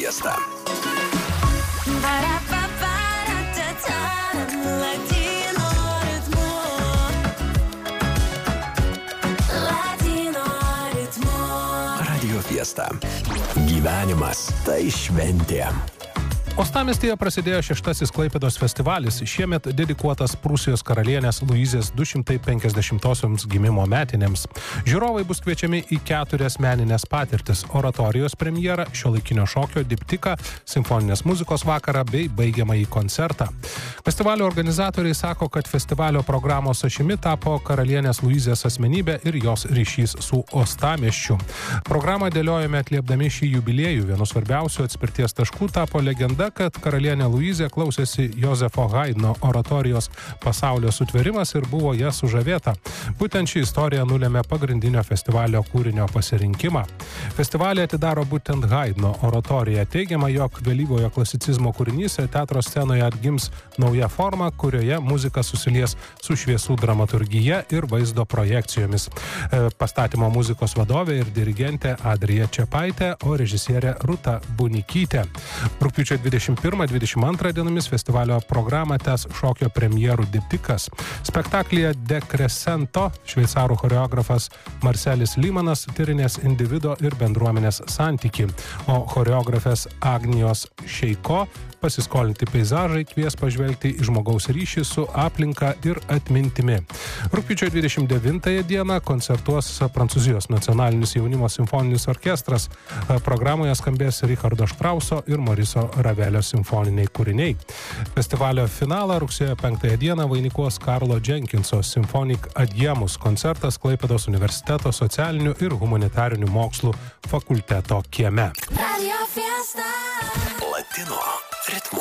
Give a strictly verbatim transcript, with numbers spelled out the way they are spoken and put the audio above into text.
Fiesta. Radio Fiesta. Gyvenimas tai šventė. Uostamiestyje prasidėjo šeštasis Klaipėdos festivalis, šiemet dedikuotas Prūsijos karalienės Luizės du šimtai penkiasdešimtosioms gimimo metinėms. Žiūrovai bus kviečiami į keturias meninės patirtis – oratorijos premjerą, šiuolaikinio šokio diptiką, simfoninės muzikos vakarą bei baigiamąjį koncertą. Festivalio organizatoriai sako, kad festivalio programos ašimi tapo karalienės Luizės asmenybė ir jos ryšys su uostamiesčiu. Programą dėliojame atliepdami šį jubiliejų. Vienu svarbiausių atspirties taškų tapo legenda, kad karalienė Luizė klausėsi Jozefo Haidno oratorijos Pasaulio sutvėrimas ir buvo ją sužavėta. Būtent ši istorija nulėmė pagrindinio festivalio kūrinio pasirinkimą. Festivalį atidaro būtent Haidno oratorija. Teigiama, jog vėlyvojo klasicizmo kūrinys teatro scenoje atgims nauja forma, kurioje muzika susilies su šviesų dramaturgija ir vaizdo projekcijomis. Pastatymo muzikos vadovė ir dirigentė Adrija Čepaitė, o režisierė Rūta Bunikytė. Rugpjūčio dvidešimt pirmą dvidešimt antrą dienomis festivalio programą tęs šokio premjerų diptikas. Spektaklyje De Crescento šveicarų choreografas Marcelis Lymanas tyrinės individo ir bendruomenės santykį, o choreografės Agnijos Šeiko pasiskolinti peizažai kvies pažvelgti į žmogaus ryšį su aplinka ir atmintimi. Rugpjūčio dvidešimt devintąją dieną koncertuos Prancūzijos nacionalinis jaunimo simfoninis orkestras. Programoje skambės Richardo Štrauso ir Moriso Ravelio simfoniniai kūriniai. Festivalio finalą rugsėjo penktąją dieną vainikuos Karlo Jenkinso Symphonic Adiemus koncertas Klaipėdos universiteto socialinių ir humanitarinių mokslų fakulteto kieme. Latino ritmu.